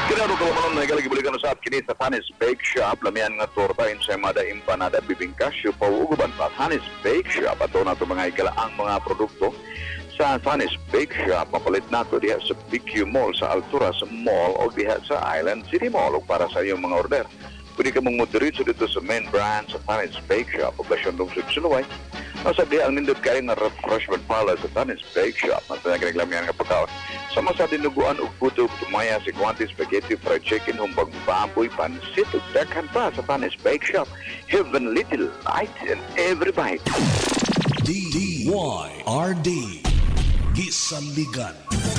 Kinano ko naman na ikalagibalikan sa kini sa Tanis Bake Shop. Lamian nga torta, ensaymada, empanada, bibingka, siupaw, uguban pa. Tanis Bake Shop. Ato na ito mga ikalaang mga produkto sa Tanis Bake Shop. Mapalit na ito diha sa BQ Mall, sa Alturas Mall o diha sa Island City Mall. O para sa iyong mga order, pwede ka mong moderito dito sa main brand sa Tanis Bake Shop. Poblasyon Lungsod Suluway. Nasa di ang nindot kayo nga refreshment parlor sa Tanis Bake Shop. At nagreklamihan nga pagkaon. Sama sa dinuguan o puto, tumaya, sequante, spaghetti, fried chicken, humbag baboy, pansit, daghan pa sa Tanis Bake Shop. Heaven little light in every bite. DYRD Gisaligan.